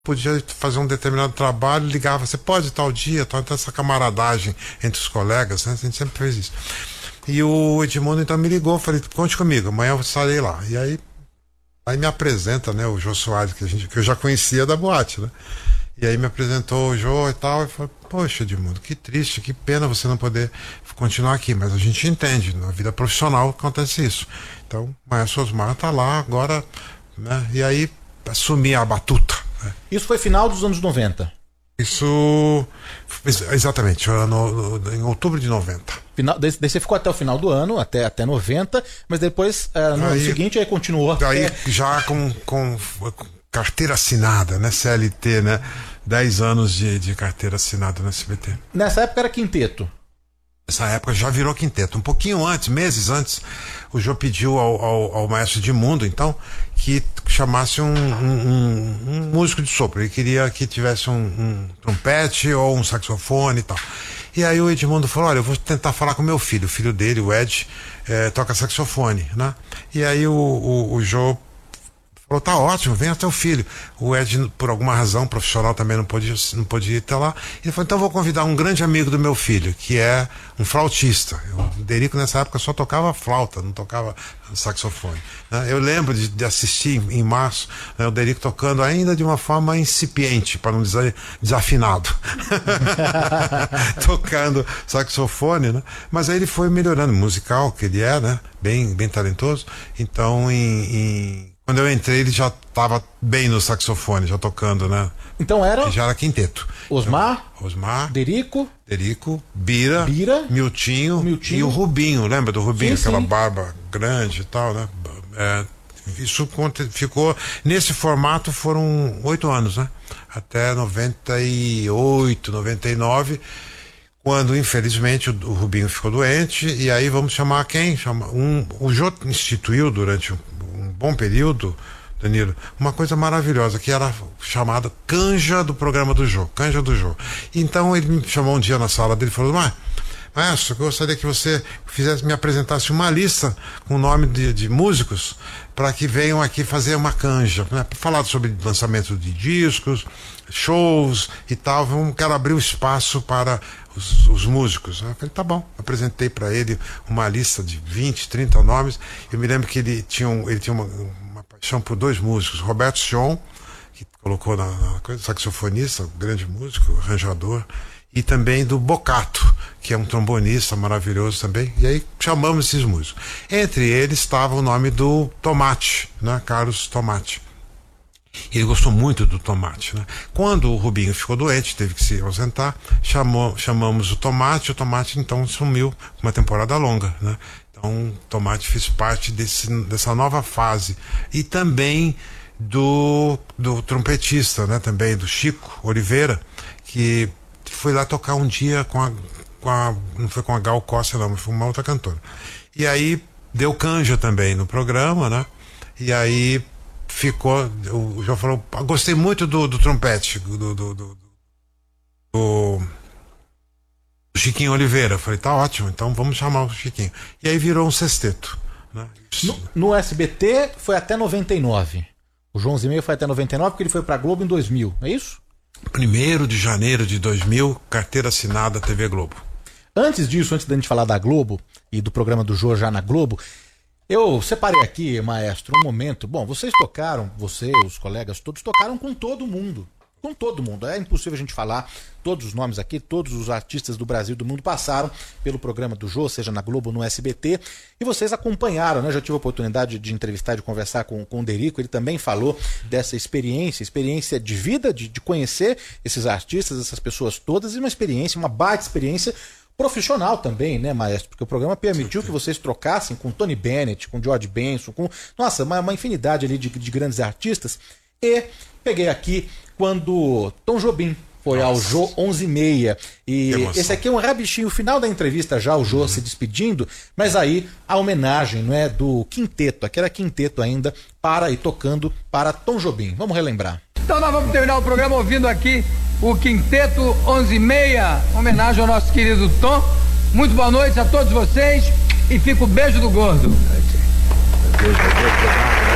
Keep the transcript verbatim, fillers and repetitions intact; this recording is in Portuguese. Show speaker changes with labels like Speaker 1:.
Speaker 1: podia fazer um determinado trabalho, ligava, você pode tal dia, tal, então essa camaradagem entre os colegas, né? A gente sempre fez isso. E o Edmundo então me ligou, falei, conte comigo, amanhã eu estarei lá. E aí, aí me apresenta, né, o Jô Soares, que, a gente, que eu já conhecia da boate, né? E aí me apresentou o Jô e tal, e falei, poxa, Edmundo, que triste, que pena você não poder continuar aqui, mas a gente entende, na vida profissional acontece isso. Então, o Maestro Osmar tá lá agora, né? E aí assumi a batuta. Né?
Speaker 2: Isso foi final dos anos noventa?
Speaker 1: Isso, exatamente, no, no, em outubro de noventa.
Speaker 2: Final, daí você ficou até o final do ano, até, até noventa, mas depois, uh, no
Speaker 1: aí,
Speaker 2: seguinte, aí continuou.
Speaker 1: Daí
Speaker 2: até...
Speaker 1: já com, com carteira assinada, né, C L T, né, dez anos de, de carteira assinada no S B T.
Speaker 2: Nessa época era quinteto?
Speaker 1: Nessa época já virou quinteto. Um pouquinho antes, meses antes, o Jô pediu ao, ao, ao Maestro Edmundo, então, que chamasse um, um, um, um músico de sopro. Ele queria que tivesse um, um trompete ou um saxofone e tal. E aí o Edmundo falou, olha, eu vou tentar falar com o meu filho. O filho dele, o Ed, é, toca saxofone, né? E aí o, o, o Jô falou, tá ótimo, venha até o filho. O Ed, por alguma razão profissional, também não podia, não podia ir até lá. Ele falou, então eu vou convidar um grande amigo do meu filho, que é um flautista. O Derico nessa época só tocava flauta, não tocava saxofone. Eu lembro de, de assistir em março, né, o Derico tocando ainda de uma forma incipiente, para não dizer desafinado. Tocando saxofone, né? Mas aí ele foi melhorando, musical que ele é, né? Bem, bem talentoso. Então, em... em quando eu entrei, ele já estava bem no saxofone, já tocando, né?
Speaker 2: Então era?
Speaker 1: Ele já era quinteto.
Speaker 2: Osmar?
Speaker 1: Então, Osmar.
Speaker 2: Derico?
Speaker 1: Derico, Bira.
Speaker 2: Bira.
Speaker 1: Miltinho,
Speaker 2: Miltinho.
Speaker 1: E o Rubinho, lembra do Rubinho?
Speaker 2: Sim,
Speaker 1: aquela
Speaker 2: sim.
Speaker 1: barba grande e tal, né? É, isso ficou... Nesse formato foram oito anos, né? Até noventa e oito, noventa e nove... Quando, infelizmente, o, o Rubinho ficou doente, e aí vamos chamar quem? Chama, um, o Jô instituiu durante um, um bom período, Danilo, uma coisa maravilhosa, que era chamada canja do programa do Jô, canja do Jô. Então ele me chamou um dia na sala dele e falou, mas, maestro, eu gostaria que você fizesse, me apresentasse uma lista com o nome de, de músicos para que venham aqui fazer uma canja, né, para falar sobre lançamento de discos, shows e tal. Vamos, quero abrir o espaço para os, os músicos. Eu falei, tá bom. Apresentei para ele uma lista de vinte, trinta nomes. Eu me lembro que ele tinha, um, ele tinha uma, uma paixão por dois músicos, Roberto Sion, que colocou na, na coisa, saxofonista, grande músico, arranjador, e também do Bocato, que é um trombonista maravilhoso também. E aí chamamos esses músicos. Entre eles estava o nome do Tomate, né? Carlos Tomate. Ele gostou muito do Tomate, né? Quando o Rubinho ficou doente, teve que se ausentar, chamou, chamamos o Tomate, o Tomate então sumiu uma temporada longa, né? Então o Tomate fez parte desse, dessa nova fase. E também do, do trompetista, né? Também do Chico Oliveira, que foi lá tocar um dia com a, com a não foi com a Gal Costa não, mas foi uma outra cantora. E aí deu canja também no programa, né? E aí ficou, o João falou, gostei muito do, do trompete, do, do, do, do, do Chiquinho Oliveira. Eu falei, tá ótimo, então vamos chamar o Chiquinho. E aí virou um sexteto, né?
Speaker 2: No, no S B T foi até noventa e nove. O João Zimeio foi até noventa e nove, porque ele foi pra Globo em dois mil, é isso?
Speaker 1: primeiro de janeiro de dois mil, carteira assinada T V Globo.
Speaker 2: Antes disso, antes da gente falar da Globo e do programa do Jô já na Globo, eu separei aqui, maestro, um momento. Bom, vocês tocaram, você, os colegas todos tocaram com todo mundo. Com todo mundo. É impossível a gente falar todos os nomes aqui, todos os artistas do Brasil e do mundo passaram pelo programa do Jô, seja na Globo ou no S B T, e vocês acompanharam, né? Eu já tive a oportunidade de entrevistar, de conversar com, com o Derico, ele também falou dessa experiência, experiência de vida, de, de conhecer esses artistas, essas pessoas todas, e uma experiência, uma baita experiência profissional também, né, maestro? Porque o programa permitiu que vocês trocassem com Tony Bennett, com George Benson, com, nossa, uma, uma infinidade ali de, de grandes artistas. E peguei aqui quando Tom Jobim foi Nossa. ao Jô onze e meia. E esse aqui é um rabichinho, o final da entrevista já, o Jô uhum. se despedindo, mas aí a homenagem, não é, do quinteto, aquele quinteto ainda, para e tocando para Tom Jobim. Vamos relembrar.
Speaker 3: Então nós vamos terminar o programa ouvindo aqui o Quinteto onze e meia, homenagem ao nosso querido Tom. Muito boa noite a todos vocês e fica o beijo do gordo. Beijo, beijo, beijo.